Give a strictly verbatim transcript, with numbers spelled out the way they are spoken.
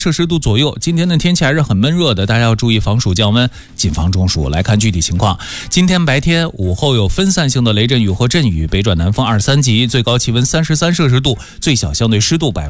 摄氏度左右。今天的天气还是很闷热的，大家要注意防暑降温，谨防中暑。来看具体情况，今天白天午后有分散性的雷阵雨或阵雨，北转南风二三级，最高气温三十三摄氏度，最小相对湿度百分之